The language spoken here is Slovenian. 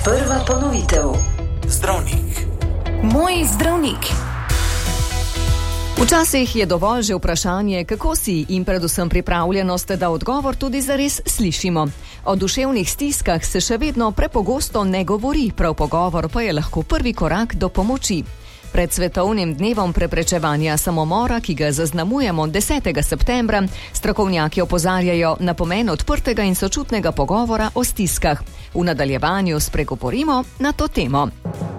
Prva ponovitev. Zdravnik. Moj zdravnik. Včasih je dovolj že vprašanje, kako si in predvsem pripravljenost, da odgovor tudi zares slišimo. O duševnih stiskah se še vedno prepogosto ne govori, prav pogovor pa je lahko prvi korak do pomoči. Pred svetovnim dnevom preprečevanja samomora, ki ga zaznamujemo 10. septembra, strokovnjaki opozarjajo na pomen odprtega in sočutnega pogovora o stiskah. V nadaljevanju spregovorimo na to temo.